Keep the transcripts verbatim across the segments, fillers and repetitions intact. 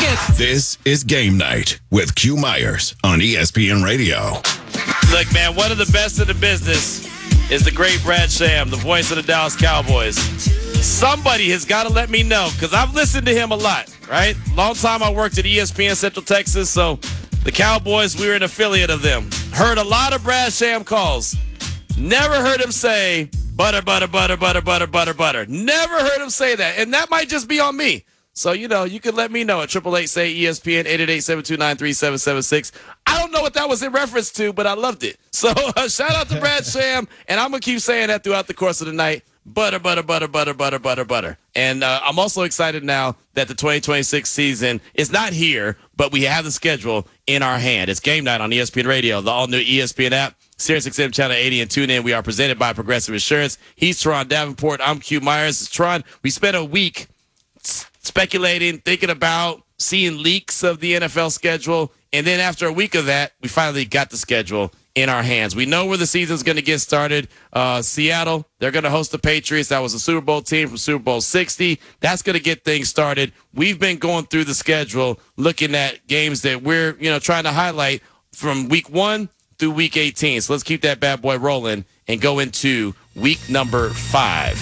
Buckets. This is Game Night with Q Myers on E S P N Radio. Look, man, one of the best in the business is the great Brad Sham, the voice of the Dallas Cowboys. Somebody has got to let me know, because I've listened to him a lot, right? Long time I worked at E S P N Central Texas, so the Cowboys, we were an affiliate of them. Heard a lot of Brad Sham calls. Never heard him say, butter, butter, butter, butter, butter, butter, butter. Never heard him say that, and that might just be on me. So, you know, you can let me know at triple eight say E S P N, eight eight eight, seven two nine, three seven seven six. I don't know what that was in reference to, but I loved it. So, uh, shout out to Brad Sham, and I'm going to keep saying that throughout the course of the night. Butter, butter, butter, butter, butter, butter, butter. And uh, I'm also excited now that the twenty twenty-six season is not here, but we have the schedule in our hand. It's Game Night on E S P N Radio, the all-new E S P N app, SiriusXM Channel eighty, and tune in. We are presented by Progressive Insurance. He's Teron Davenport. I'm Q Myers. Teron, we spent a week speculating, thinking about, seeing leaks of the N F L schedule, and then after a week of that, we finally got the schedule in our hands. We know where the season's going to get started. Uh, Seattle, they're going to host the Patriots. That was a Super Bowl team from Super Bowl sixty. That's going to get things started. We've been going through the schedule, looking at games that we're, you know, trying to highlight from week one through week eighteen. So let's keep that bad boy rolling and go into week number five.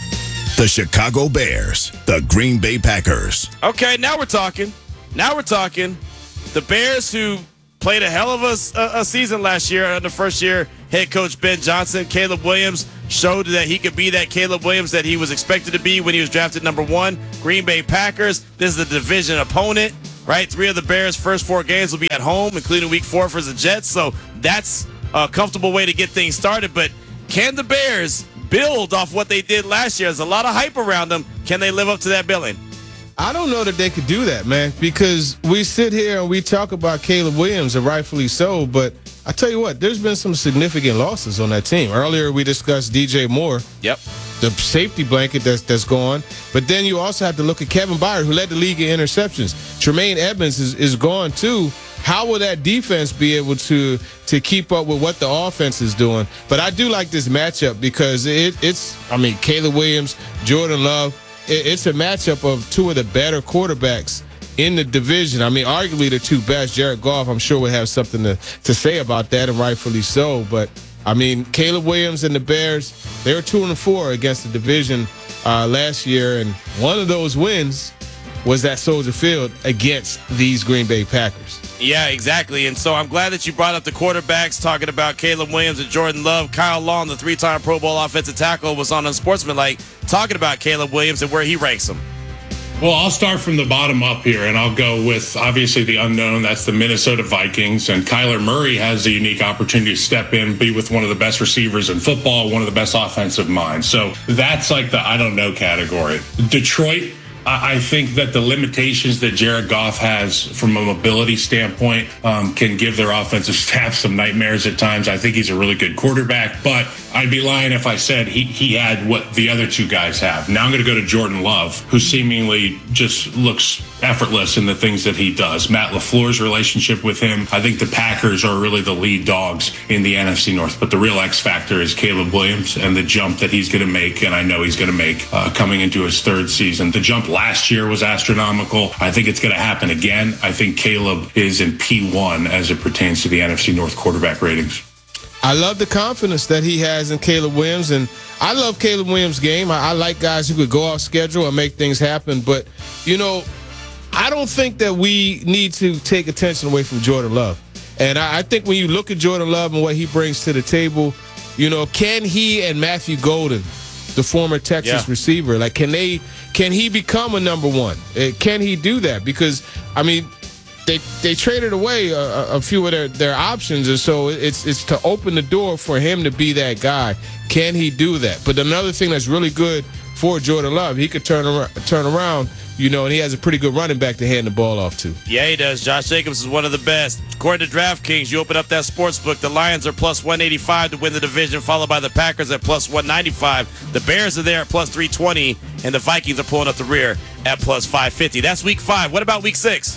The Chicago Bears, the Green Bay Packers. Okay, now we're talking. Now we're talking. The Bears, who played a hell of a, a, a season last year under first-year head coach Ben Johnson. Caleb Williams showed that he could be that Caleb Williams that he was expected to be when he was drafted number one. Green Bay Packers, this is a division opponent, right? Three of the Bears' first four games will be at home, including week four for the Jets. So that's a comfortable way to get things started. But can the Bears build off what they did last year? There's a lot of hype around them. Can they live up to that billing? I don't know that they could do that, man, because we sit here and we talk about Caleb Williams, and rightfully so, but I tell you what, there's been some significant losses on that team. Earlier we discussed D J Moore. Yep. The safety blanket that's that's gone. But then you also have to look at Kevin Byard, who led the league in interceptions. Tremaine Edmonds is, is gone too. How will that defense be able to to keep up with what the offense is doing? But I do like this matchup because it, it's, I mean, Caleb Williams, Jordan Love, it, it's a matchup of two of the better quarterbacks in the division. I mean, arguably the two best. Jared Goff, I'm sure, would have something to, to say about that, and rightfully so. But, I mean, Caleb Williams and the Bears, they were two and four against the division uh, last year, and one of those wins was at Soldier Field against these Green Bay Packers. Yeah, exactly. And so I'm glad that you brought up the quarterbacks, talking about Caleb Williams and Jordan Love. Kyle Long, the three-time Pro Bowl offensive tackle, was on Unsportsmanlike talking about Caleb Williams and where he ranks him. Well, I'll start from the bottom up here, and I'll go with, obviously, the unknown. That's the Minnesota Vikings. And Kyler Murray has a unique opportunity to step in, be with one of the best receivers in football, one of the best offensive minds. So that's like the I don't know category. Detroit, I think that the limitations that Jared Goff has from a mobility standpoint um, can give their offensive staff some nightmares at times. I think he's a really good quarterback, but I'd be lying if I said he, he had what the other two guys have. Now I'm going to go to Jordan Love, who seemingly just looks effortless in the things that he does. Matt LaFleur's relationship with him, I think the Packers are really the lead dogs in the N F C North, but the real X factor is Caleb Williams and the jump that he's going to make, and I know he's going to make uh, coming into his third season. The jump last year was astronomical. I think it's going to happen again. I think Caleb is in P one as it pertains to the N F C North quarterback ratings. I love the confidence that he has in Caleb Williams, and I love Caleb Williams' game. I, I like guys who could go off schedule and make things happen, but, you know, I don't think that we need to take attention away from Jordan Love. And I, I think when you look at Jordan Love and what he brings to the table, you know, can he and Matthew Golden, the former Texas yeah. receiver, like, can they, can he become a number one? Uh, can he do that? Because, I mean, they they traded away a, a few of their, their options, and so it's it's to open the door for him to be that guy. Can he do that? But another thing that's really good for Jordan Love, he could turn around, turn around, you know, and he has a pretty good running back to hand the ball off to. Yeah, he does. Josh Jacobs is one of the best. According to DraftKings, you open up that sports book, the Lions are plus one eighty-five to win the division, followed by the Packers at plus one ninety-five. The Bears are there at plus three twenty, and the Vikings are pulling up the rear at plus five fifty. That's week five. What about week six?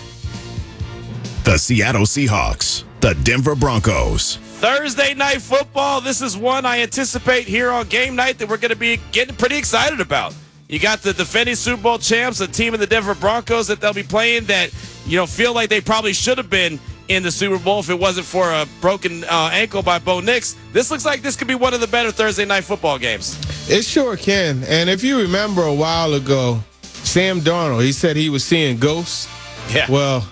The Seattle Seahawks, the Denver Broncos. Thursday night football. This is one I anticipate here on game night that we're going to be getting pretty excited about. You got the defending Super Bowl champs, a team in the Denver Broncos that they'll be playing that you know, feel like they probably should have been in the Super Bowl if it wasn't for a broken uh, ankle by Bo Nix. This looks like this could be one of the better Thursday night football games. It sure can. And if you remember a while ago, Sam Darnold, he said he was seeing ghosts. Yeah. Well,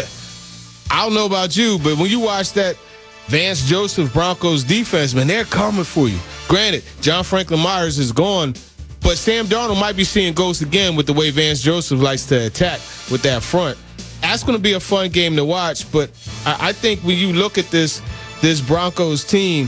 I don't know about you, but when you watch that Vance Joseph Broncos defense, man, they're coming for you. Granted, John Franklin Myers is gone, but Sam Darnold might be seeing ghosts again with the way Vance Joseph likes to attack with that front. That's going to be a fun game to watch, but I, I think when you look at this this Broncos team,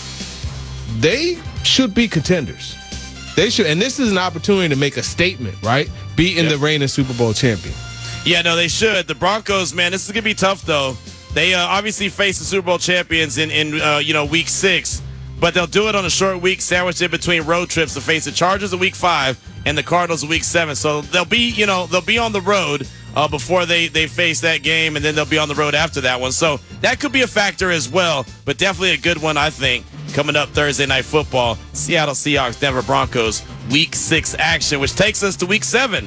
they should be contenders. They should, and this is an opportunity to make a statement, right? Beating yep. the reigning Super Bowl champion. Yeah, no, they should. The Broncos, man, this is going to be tough, though. They uh, obviously face the Super Bowl champions in, in uh, you know, week six, but they'll do it on a short week sandwiched in between road trips to face the Chargers in week five and the Cardinals in week seven. So they'll be, you know, they'll be on the road uh, before they, they face that game, and then they'll be on the road after that one. So that could be a factor as well, but definitely a good one, I think, coming up Thursday Night Football. Seattle Seahawks, Denver Broncos, week six action, which takes us to week seven.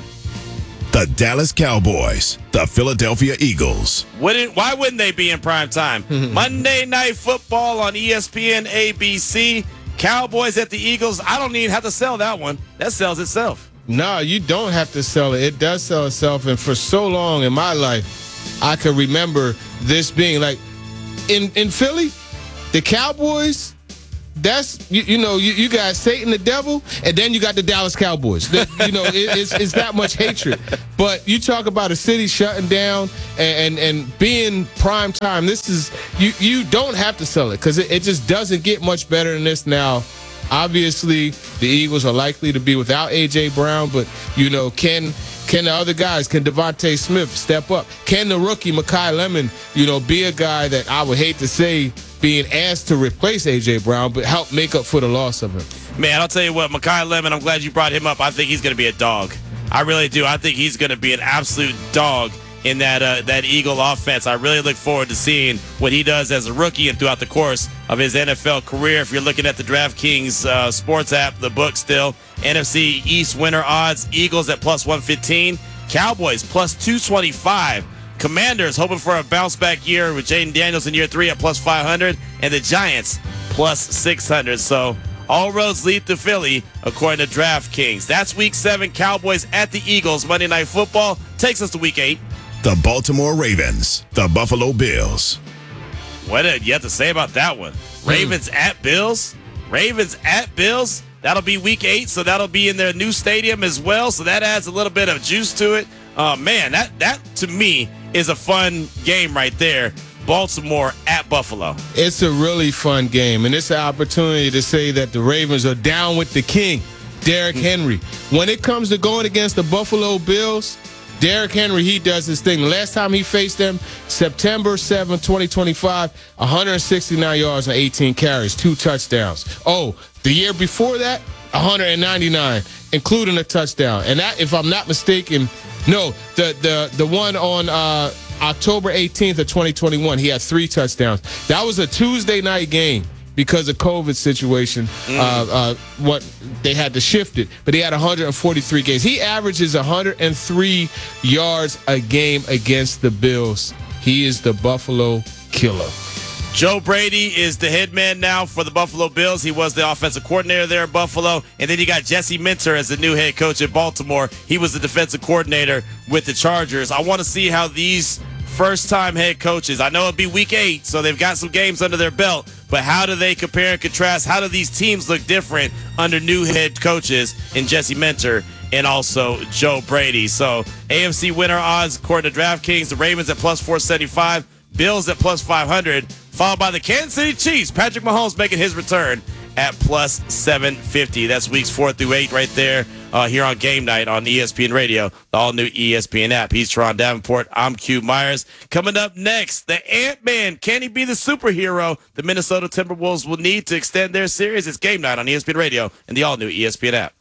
The Dallas Cowboys, the Philadelphia Eagles. Wouldn't, why wouldn't they be in prime time? Monday Night Football on E S P N, A B C. Cowboys at the Eagles. I don't even have to sell that one. That sells itself. No, you don't have to sell it. It does sell itself. And for so long in my life, I can remember this being like, in, in Philly, the Cowboys, that's, you, you know, you, you got Satan the devil, and then you got the Dallas Cowboys. The, you know, it, it's, it's that much hatred. But you talk about a city shutting down and, and, and being prime time. This is, you, you don't have to sell it because it, it just doesn't get much better than this now. Obviously, the Eagles are likely to be without A J. Brown, but, you know, can can the other guys, can Devontae Smith step up? Can the rookie, Mekhi Lemon, you know, be a guy that I would hate to say being asked to replace A J. Brown, but help make up for the loss of him? Man, I'll tell you what, Mekhi Lemon, I'm glad you brought him up. I think he's going to be a dog. I really do. I think he's going to be an absolute dog in that uh, that Eagle offense. I really look forward to seeing what he does as a rookie and throughout the course of his N F L career. If you're looking at the DraftKings uh, sports app, the book still, N F C East winner odds, Eagles at plus one fifteen, Cowboys plus two twenty-five, Commanders hoping for a bounce-back year with Jaden Daniels in year three at plus five hundred, and the Giants plus six hundred. So all roads lead to Philly, according to DraftKings. That's week seven, Cowboys at the Eagles. Monday Night Football takes us to week eight. The Baltimore Ravens, the Buffalo Bills. What did you have to say about that one? Ravens at Bills? Ravens at Bills? That'll be week eight, so that'll be in their new stadium as well, so that adds a little bit of juice to it. Uh, man, that, that to me is a fun game right there. Baltimore at Buffalo. It's a really fun game, and it's an opportunity to say that the Ravens are down with the king, Derrick Henry. When it comes to going against the Buffalo Bills, Derrick Henry, he does his thing. The last time he faced them, September seventh, twenty twenty-five, one hundred sixty-nine yards and eighteen carries, two touchdowns. Oh, the year before that, one hundred ninety-nine, including a touchdown. And that, if I'm not mistaken, no, the the the one on uh, October eighteenth of twenty twenty-one, he had three touchdowns. That was a Tuesday night game because of COVID situation. Mm. Uh, uh, what they had to shift it, but he had one hundred forty-three games. He averages one hundred three yards a game against the Bills. He is the Buffalo Killer. Joe Brady is the head man now for the Buffalo Bills. He was the offensive coordinator there in Buffalo. And then you got Jesse Minter as the new head coach at Baltimore. He was the defensive coordinator with the Chargers. I want to see how these first-time head coaches, I know it'll be week eight, so they've got some games under their belt, but how do they compare and contrast? How do these teams look different under new head coaches in Jesse Minter and also Joe Brady? So A F C winner odds, according to DraftKings, the Ravens at plus four seventy-five, Bills at plus five hundred, followed by the Kansas City Chiefs. Patrick Mahomes making his return at plus seven fifty. That's weeks four through eight right there uh, here on Game Night on E S P N Radio, the all-new E S P N app. He's Teron Davenport. I'm Q Myers. Coming up next, the Ant-Man. Can he be the superhero the Minnesota Timberwolves will need to extend their series? It's Game Night on E S P N Radio and the all-new E S P N app.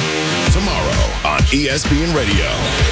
Tomorrow on E S P N Radio,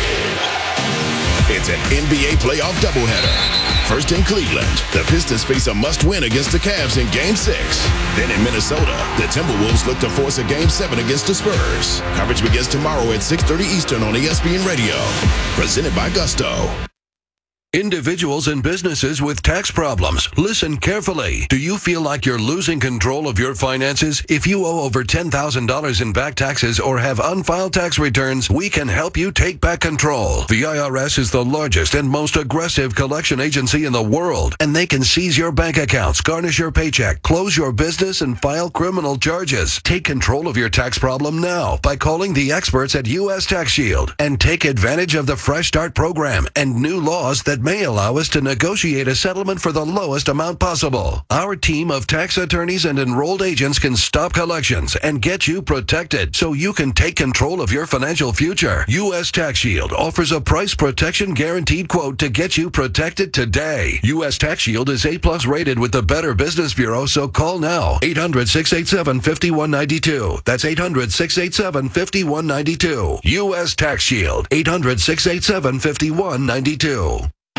it's an N B A playoff doubleheader. First in Cleveland, the Pistons face a must-win against the Cavs in Game six. Then in Minnesota, the Timberwolves look to force a Game seven against the Spurs. Coverage begins tomorrow at six thirty Eastern on E S P N Radio. Presented by Gusto. Individuals and businesses with tax problems, listen carefully. Do you feel like you're losing control of your finances? If you owe over ten thousand dollars in back taxes or have unfiled tax returns, we can help you take back control. The I R S is the largest and most aggressive collection agency in the world, and they can seize your bank accounts, garnish your paycheck, close your business, and file criminal charges. Take control of your tax problem now by calling the experts at U S Tax Shield and take advantage of the Fresh Start program and new laws that may allow us to negotiate a settlement for the lowest amount possible. Our team of tax attorneys and enrolled agents can stop collections and get you protected so you can take control of your financial future. U S Tax Shield offers a price protection guaranteed quote to get you protected today. U S Tax Shield is A plus rated with the Better Business Bureau, so call now. eight hundred, six eight seven, five one nine two. That's eight hundred, six eight seven, five one nine two. U S Tax Shield. eight hundred, six eight seven, five one nine two.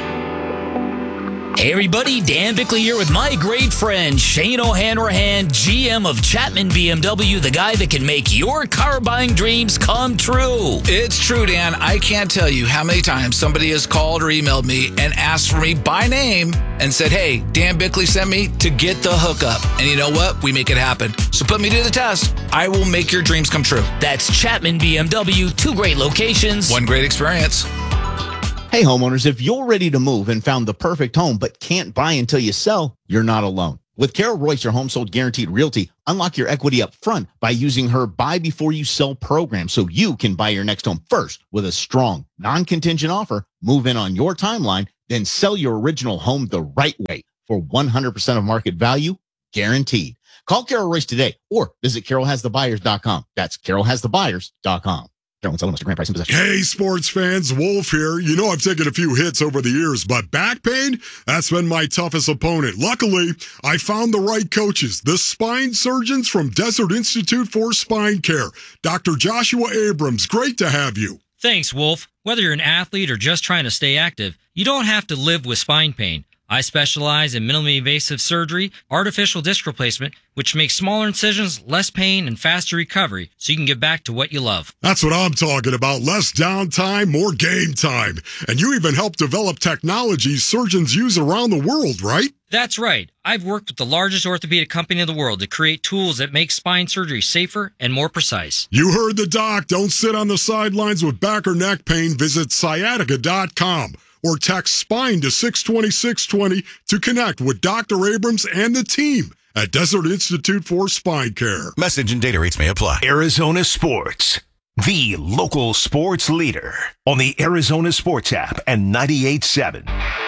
Hey everybody, Dan Bickley here with my great friend Shane O'Hanrahan, G M of Chapman B M W, the guy that can make your car buying dreams come true. It's true, Dan. I can't tell you how many times somebody has called or emailed me and asked for me by name and said, hey, Dan Bickley sent me to get the hookup. And you know what? We make it happen. So put me to the test. I will make your dreams come true. That's Chapman B M W, two great locations. One great experience. Hey, homeowners, if you're ready to move and found the perfect home but can't buy until you sell, you're not alone. With Carol Royce, your Home Sold Guaranteed Realty, unlock your equity up front by using her Buy Before You Sell program so you can buy your next home first with a strong, non-contingent offer, move in on your timeline, then sell your original home the right way for one hundred percent of market value, guaranteed. Call Carol Royce today or visit carol has the buyers dot com. That's carol has the buyers dot com. Hey, sports fans, Wolf here. You know I've taken a few hits over the years, but back pain, that's been my toughest opponent. Luckily, I found the right coaches, the spine surgeons from Desert Institute for Spine Care. Doctor Joshua Abrams, great to have you. Thanks, Wolf. Whether you're an athlete or just trying to stay active, you don't have to live with spine pain. I specialize in minimally invasive surgery, artificial disc replacement, which makes smaller incisions, less pain, and faster recovery, so you can get back to what you love. That's what I'm talking about. Less downtime, more game time. And you even help develop technologies surgeons use around the world, right? That's right. I've worked with the largest orthopedic company in the world to create tools that make spine surgery safer and more precise. You heard the doc. Don't sit on the sidelines with back or neck pain. Visit sciatica dot com. Or text SPINE to six two six two zero to connect with Doctor Abrams and the team at Desert Institute for Spine Care. Message and data rates may apply. Arizona Sports, the local sports leader on the Arizona Sports app and ninety-eight point seven.